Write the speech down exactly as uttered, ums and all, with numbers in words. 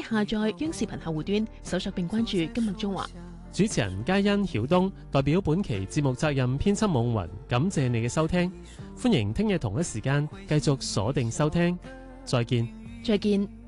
下載央視頻客戶端，搜索並關注今日中華。 主持人嘉欣、曉東代表本期節目責任編輯夢雲，感謝你嘅收聽，歡迎聽日同一時間繼續鎖定收聽，再見。 再見。